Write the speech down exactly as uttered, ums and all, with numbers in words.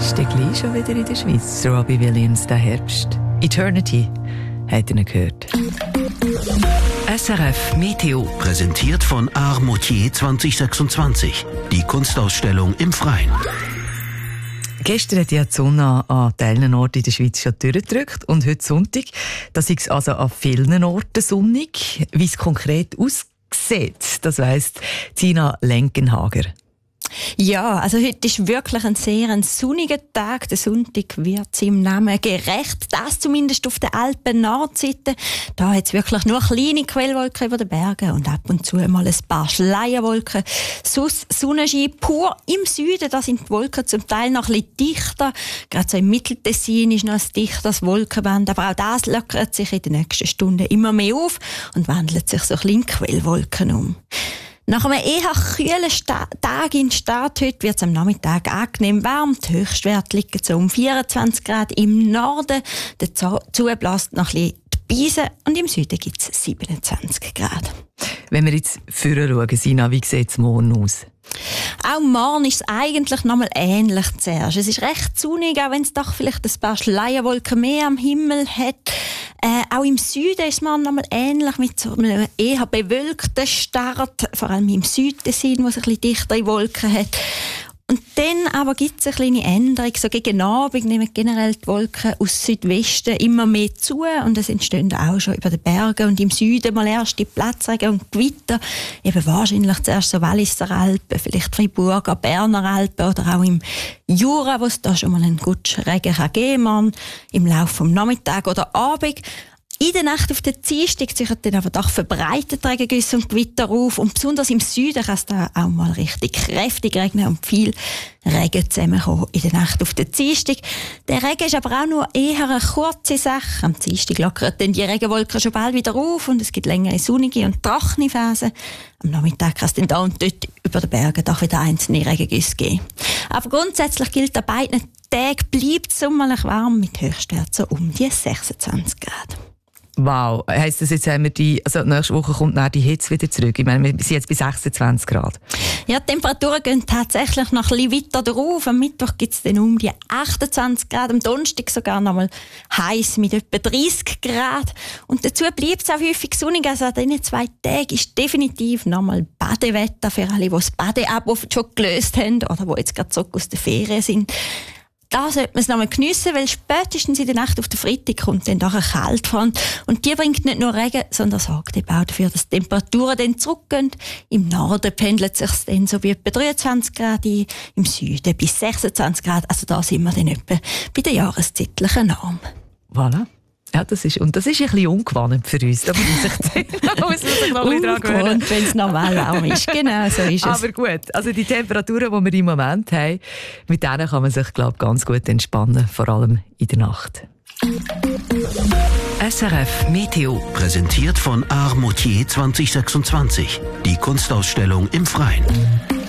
Ist der gleich schon wieder in der Schweiz? Robbie Williams, der Herbst. Eternity, hat ihr ihn gehört. S R F Meteo. Präsentiert von Art Moutier zwanzig sechsundzwanzig. Die Kunstausstellung im Freien. Gestern hat ja die Sonne an Teilen Orten in der Schweiz schon durchgedrückt und heute Sonntag. Das ist also an vielen Orten sonnig. Wie es konkret aussieht, das weiss Tina Lenkenhager. Ja, also heute ist wirklich ein sehr ein sonniger Tag. Der Sonntag wird seinem Namen gerecht. Das zumindest auf der Alpen-Nordseite. Da hat es wirklich nur kleine Quellwolken über den Bergen und ab und zu mal ein paar Schleierwolken. Sonst Sonnenschein pur im Süden. Da sind die Wolken zum Teil noch ein bisschen dichter. Gerade so im Mitteltessin ist noch ein dichteres Wolkenband. Aber auch das lockert sich in den nächsten Stunden immer mehr auf und wandelt sich so ein bisschen in Quellwolken um. Nach einem eher kühlen Sta- Tag in der Stadt heute wird es am Nachmittag angenehm warm. Die Höchstwerte liegen so um vierundzwanzig Grad im Norden. Dazu bläst noch ein bisschen die Beise und im Süden gibt es siebenundzwanzig Grad. Wenn wir jetzt vorher schauen, Sina, wie sieht es morgen aus? Auch morgen ist es eigentlich noch mal ähnlich zuerst. Es ist recht sonnig, auch wenn es doch vielleicht ein paar Schleierwolken mehr am Himmel hat. Äh, auch im Süden ist es morgen noch mal ähnlich, mit so einem eher bewölkten Start, vor allem im Südtessin, wo es ein bisschen dichtere Wolken hat. Und dann aber gibt es eine kleine Änderung. So gegen Abend nehmen generell die Wolken aus Südwesten immer mehr zu und es entstehen auch schon über den Bergen und im Süden mal erst die Platzregen und Gewitter. Eben wahrscheinlich zuerst so Walliser Alpen, vielleicht Friburger, Berner Alpen oder auch im Jura, wo es da schon mal einen guten Regen geben kann, im Laufe des Nachmittags oder Abend. In der Nacht auf den Dienstag ziehen dann aber doch verbreitet Regengüsse und Gewitter auf. Und besonders im Süden kann es da auch mal richtig kräftig regnen und viel Regen zusammenkommen in der Nacht auf den Dienstag. Der Regen ist aber auch nur eher eine kurze Sache. Am Dienstag lockern dann die Regenwolken schon bald wieder auf und es gibt längere sonnige und trockene Phasen. Am Nachmittag kann es dann da und dort über den Bergen doch wieder einzelne Regengüsse geben. Aber grundsätzlich gilt an beiden Tagen bleibt es sommerlich warm mit Höchstwerten so um die sechsundzwanzig Grad. Wow, heisst das jetzt, haben wir die, also nächste Woche kommt dann die Hitze wieder zurück? Ich meine, wir sind jetzt bei sechsundzwanzig Grad. Ja, die Temperaturen gehen tatsächlich noch ein bisschen weiter drauf. Am Mittwoch gibt es dann um die achtundzwanzig Grad, am Donnerstag sogar noch mal heiß mit etwa dreißig Grad. Und dazu bleibt es auch häufig sonnig. Also an diesen zwei Tagen ist definitiv noch mal Badewetter für alle, die das Badeabo schon gelöst haben oder die jetzt gerade zurück aus der Ferien sind. Da sollte man es noch mal geniessen, weil spätestens in der Nacht auf den Freitag kommt dann doch eine Kaltfront. Und die bringt nicht nur Regen, sondern sorgt eben auch dafür, dass die Temperaturen dann zurückgehen. Im Norden pendelt es sich dann so wie etwa dreiundzwanzig Grad ein, im Süden bis sechsundzwanzig Grad. Also da sind wir dann etwa bei der jahreszeitlichen Norm. Voilà. Ja, das ist, und das ist ein bisschen ungewohnt für uns. Da muss man sich noch ein bisschen dran wenn es normal warm ist. Genau, so ist es. Aber gut, also die Temperaturen, die wir im Moment haben, mit denen kann man sich, glaube ich, ganz gut entspannen, vor allem in der Nacht. S R F Meteo. Präsentiert von Art Moutier zwanzig sechsundzwanzig. Die Kunstausstellung im Freien.